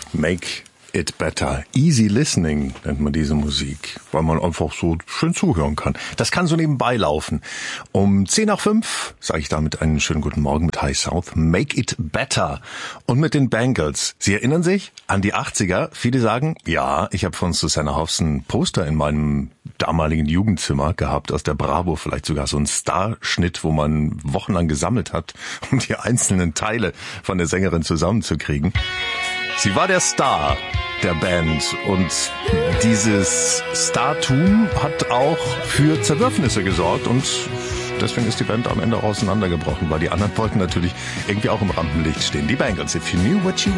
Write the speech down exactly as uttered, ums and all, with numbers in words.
Make It Better. Easy Listening nennt man diese Musik, weil man einfach so schön zuhören kann. Das kann so nebenbei laufen. Um zehn nach fünf sage ich damit einen schönen guten Morgen mit High South. Make It Better. Und mit den Bangles. Sie erinnern sich an die achtziger? Viele sagen, ja, ich habe von Susanna Hoffs ein Poster in meinem damaligen Jugendzimmer gehabt, aus der Bravo, vielleicht sogar so ein Starschnitt, wo man wochenlang gesammelt hat, um die einzelnen Teile von der Sängerin zusammenzukriegen. Sie war der Star der Band und dieses Startum hat auch für Zerwürfnisse gesorgt und deswegen ist die Band am Ende auch auseinandergebrochen, weil die anderen wollten natürlich irgendwie auch im Rampenlicht stehen. Die Bangles, if you knew what you